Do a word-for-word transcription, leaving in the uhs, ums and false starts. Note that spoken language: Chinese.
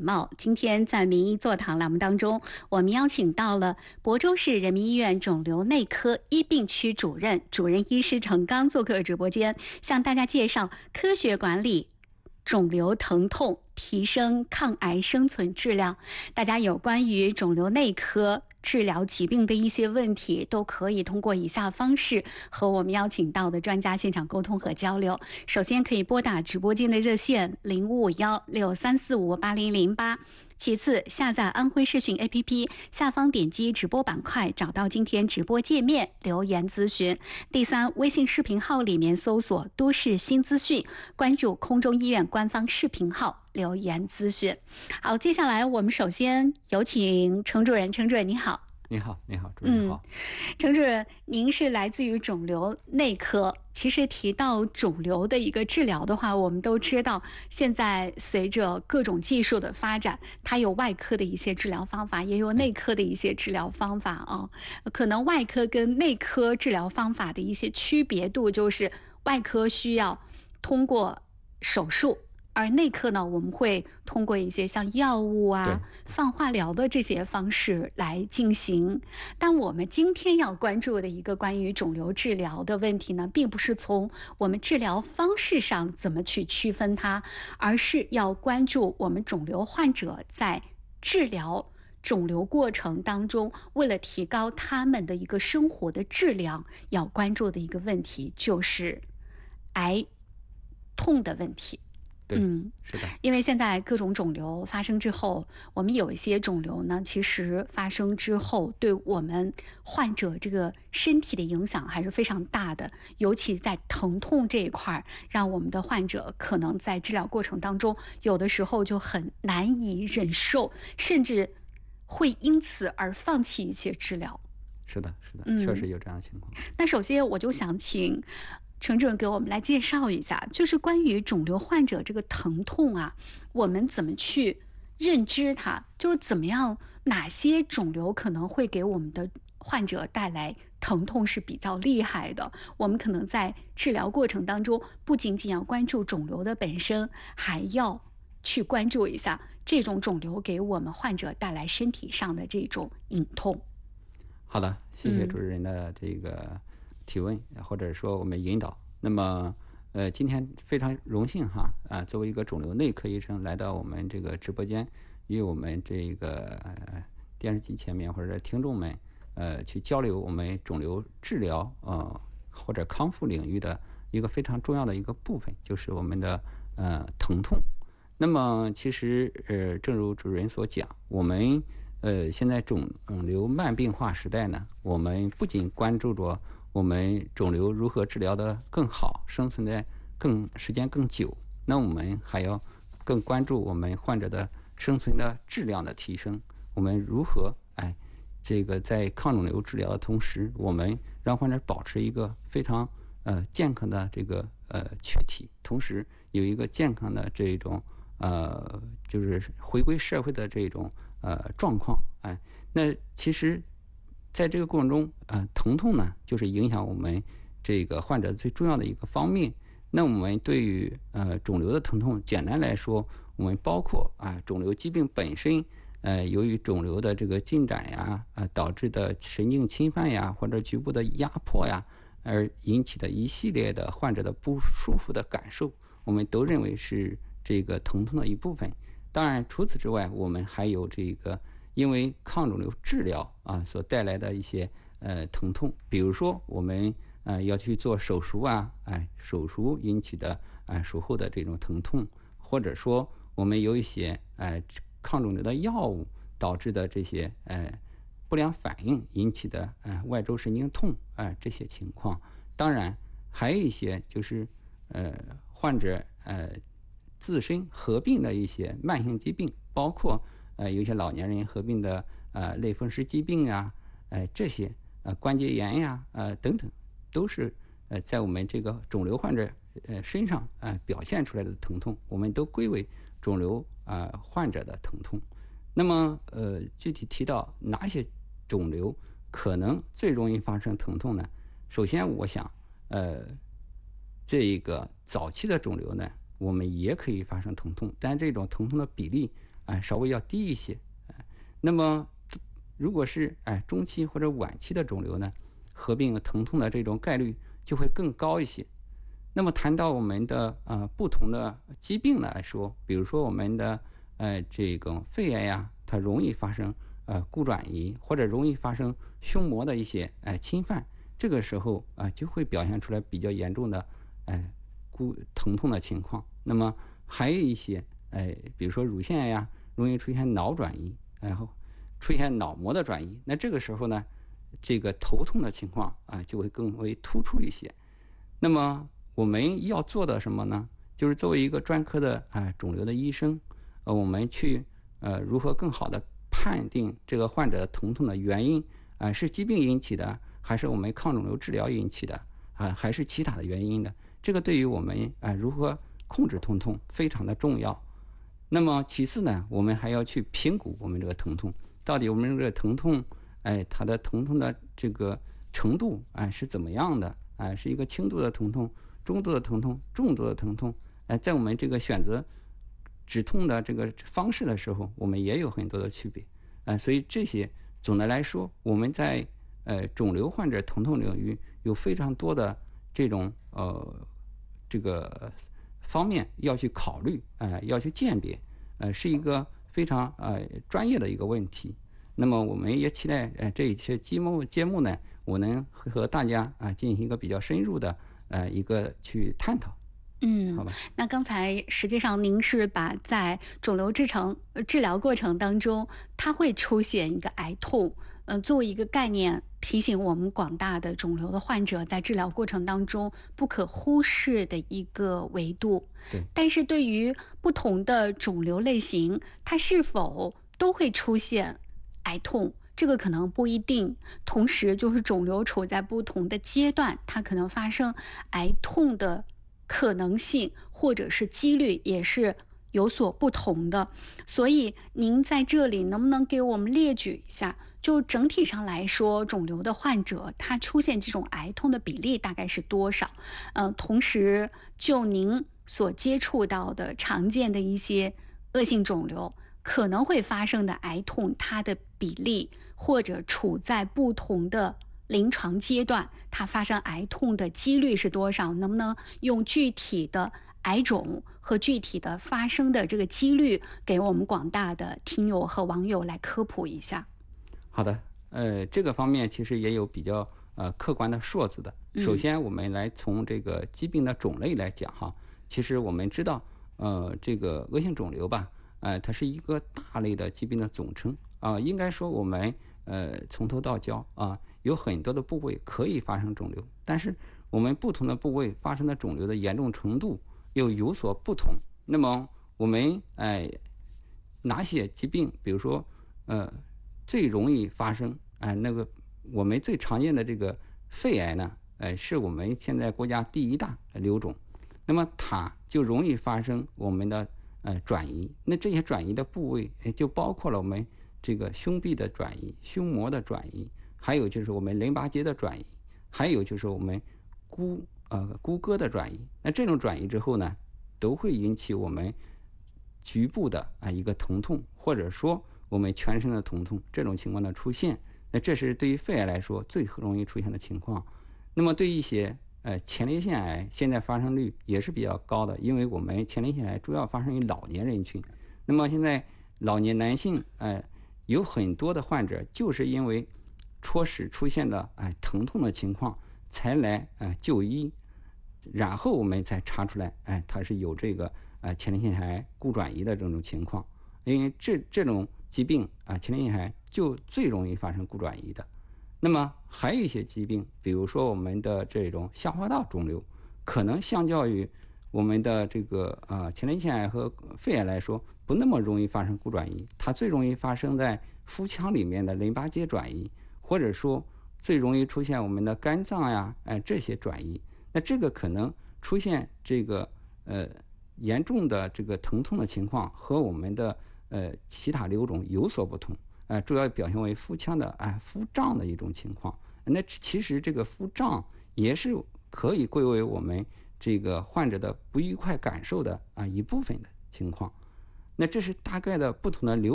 貌。今天在名医座谈栏目当中，我们邀请到了亳州市人民医院肿瘤内科一病区主任、主任医师程刚做客直播间，向大家介绍科学管理肿瘤疼痛，提升抗癌生存质量。大家有关于肿瘤内科治疗疾病的一些问题，都可以通过以下方式和我们邀请到的专家现场沟通和交流。首先可以拨打直播间的热线零五五幺六三四五八零零八，其次下载安徽视讯 A P P， 下方点击直播板块，找到今天直播界面留言咨询。第三，微信视频号里面搜索都市新资讯，关注空中医院官方视频号留言咨询。好，接下来我们首先有请程主任。程主任你好。 你好，你好，主任好。 嗯，程主任，您是来自于肿瘤内科。其实提到肿瘤的一个治疗的话，我们都知道，现在随着各种技术的发展，它有外科的一些治疗方法，也有内科的一些治疗方法啊。可能外科跟内科治疗方法的一些区别度，就是外科需要通过手术。而内科呢，我们会通过一些像药物啊、放化疗的这些方式来进行。但我们今天要关注的一个关于肿瘤治疗的问题呢，并不是从我们治疗方式上怎么去区分它，而是要关注我们肿瘤患者在治疗肿瘤过程当中，为了提高他们的一个生活的质量，要关注的一个问题就是癌痛的问题。 对， 嗯， 是的， 因为现在各种肿瘤发生之后，我们有一些肿瘤呢，其实发生之后对我们患者这个身体的影响还是非常大的，尤其在疼痛这一块，让我们的患者可能在治疗过程当中，有的时候就很难以忍受，甚至会因此而放弃一些治疗。 是的，是的， 嗯， 确实有这样的情况。 那首先我就想请程主任给我们来介绍一下，就是关于肿瘤患者这个疼痛啊，我们怎么去认知它？就是怎么样，哪些肿瘤可能会给我们的患者带来疼痛是比较厉害的？我们可能在治疗过程当中，不仅仅要关注肿瘤的本身，还要去关注一下这种肿瘤给我们患者带来身体上的这种隐痛。 好的，谢谢主持人的这个提问，嗯、或者说我们引导。那么，呃，今天非常荣幸哈，啊，作为一个肿瘤内科医生来到我们这个直播间，与我们这个、呃、电视机前面或者听众们，呃，去交流我们肿瘤治疗呃或者康复领域的一个非常重要的一个部分，就是我们的呃疼痛。那么，其实呃，正如主任所讲，我们呃，现在肿瘤慢病化时代呢，我们不仅关注着我们肿瘤如何治疗的更好，生存的更时间更久，那我们还要更关注我们患者的生存的质量的提升。我们如何哎，这个在抗肿瘤治疗的同时，我们让患者保持一个非常呃健康的这个呃躯体，同时有一个健康的这种呃就是回归社会的这种呃状况。哎，那其实在这个过程中，呃，疼痛呢，就是影响我们这个患者最重要的一个方面。那我们对于呃肿瘤的疼痛，简单来说，我们包括啊肿瘤疾病本身，呃，由于肿瘤的这个进展呀，啊导致的神经侵犯呀，或者局部的压迫呀，而引起的一系列的患者的不舒服的感受，我们都认为是这个疼痛的一部分。当然，除此之外，我们还有这个因为抗肿瘤治疗啊所带来的一些呃疼痛，比如说我们呃要去做手术啊，哎，手术引起的哎术后的这种疼痛，或者说我们有一些呃抗肿瘤的药物导致的这些呃不良反应引起的呃外周神经痛啊、呃、这些情况。当然还有一些就是呃患者呃自身合并的一些慢性疾病，包括呃有一些老年人合并的呃类风湿疾病呀、呃这些呃关节炎呀呃等等，都是呃在我们这个肿瘤患者呃身上呃表现出来的疼痛，我们都归为肿瘤啊、呃、患者的疼痛。那么呃具体提到哪些肿瘤可能最容易发生疼痛呢？首先我想呃这一个早期的肿瘤呢，我们也可以发生疼痛，但这种疼痛的比例哎稍微要低一些。那么如果是哎中期或者晚期的肿瘤呢，合并疼痛的这种概率就会更高一些。那么谈到我们的呃不同的疾病来说，比如说我们的呃这个肺癌呀，它容易发生呃骨转移，或者容易发生胸膜的一些呃侵犯，这个时候啊、呃、就会表现出来比较严重的呃骨疼痛的情况。那么还有一些呃比如说乳腺癌呀，容易出现脑转移，然后出现脑膜的转移，那这个时候呢，这个头痛的情况啊、呃、就会更为突出一些。那么我们要做的什么呢？就是作为一个专科的啊、呃、肿瘤的医生，呃，我们去呃如何更好的判定这个患者的疼痛的原因啊、呃，是疾病引起的，还是我们抗肿瘤治疗引起的啊、呃，还是其他的原因的？这个对于我们啊、呃、如何控制疼痛非常的重要。那么其次呢，我们还要去评估我们这个疼痛，到底我们这个疼痛，哎，它的疼痛的这个程度哎是怎么样的？哎，是一个轻度的疼痛、中度的疼痛、重度的疼痛。哎，在我们这个选择止痛的这个方式的时候，我们也有很多的区别。哎，所以这些总的来说，我们在呃肿瘤患者疼痛领域有非常多的这种呃这个方面要去考虑，呃，要去鉴别，呃，是一个非常呃专业的一个问题。那么我们也期待呃这一期节目节目呢，我能和大家啊、呃、进行一个比较深入的呃一个去探讨。 嗯， 好吧。 那刚才实际上您是把在肿瘤治程呃治疗过程当中，它会出现一个癌痛，呃，作为一个概念，提醒我们广大的肿瘤的患者在治疗过程当中不可忽视的一个维度。 对。 但是对于不同的肿瘤类型，它是否都会出现癌痛？这个可能不一定，同时就是肿瘤处在不同的阶段，它可能发生癌痛的可能性或者是几率也是有所不同的。所以您在这里能不能给我们列举一下，就整体上来说，肿瘤的患者他出现这种癌痛的比例大概是多少？呃，同时就您所接触到的常见的一些恶性肿瘤可能会发生的癌痛，它的比例或者处在不同的临床阶段，它发生癌痛的几率是多少？能不能用具体的癌种和具体的发生的这个几率，给我们广大的听友和网友来科普一下？ 好的，呃，这个方面其实也有比较呃客观的数字的。首先，我们来从这个疾病的种类来讲哈，其实我们知道，呃，这个恶性肿瘤吧，呃，它是一个大类的疾病的总称啊、呃。应该说，我们呃从头到脚啊，有很多的部位可以发生肿瘤，但是我们不同的部位发生的肿瘤的严重程度又有所不同。那么我们哎、呃、哪些疾病，比如说呃最容易发生哎、呃、那个我们最常见的这个肺癌呢？呃，是我们现在国家第一大瘤种，那么它就容易发生我们的呃转移。那这些转移的部位，哎，就包括了我们这个胸壁的转移、胸膜的转移，还有就是我们淋巴结的转移，还有就是我们骨呃骨骼的转移。那这种转移之后呢，都会引起我们局部的啊、呃、一个疼痛，或者说我们全身的疼痛这种情况的出现。那这是对于肺癌来说最容易出现的情况。那么对一些呃前列腺癌，现在发生率也是比较高的，因为我们前列腺癌主要发生于老年人群。那么现在老年男性呃有很多的患者就是因为初始出现了哎、呃、疼痛的情况才来呃就医，然后我们才查出来哎他是有这个呃前列腺癌骨转移的这种情况。因为这这种疾病啊、呃、前列腺癌就最容易发生骨转移的。那么还有一些疾病，比如说我们的这种下滑道肿瘤，可能相较于我们的这个呃前列腺癌和肺癌来说，不那么容易发生骨转移，它最容易发生在腹腔里面的淋巴结转移，或者说最容易出现我们的肝脏呀，哎、呃、这些转移。那这个可能出现这个呃严重的这个疼痛的情况和我们的呃其他瘤种有所不同。呃，主要表现为腹腔的哎、呃、腹胀的一种情况。那其实这个腹胀也是可以归为我们这个患者的不愉快感受的啊、呃、一部分的情况。 那这是大概的不同的流